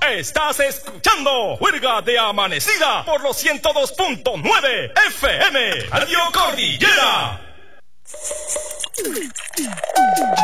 Estás escuchando Juerga de Amanecida por los 102.9 FM. Radio Cordillera.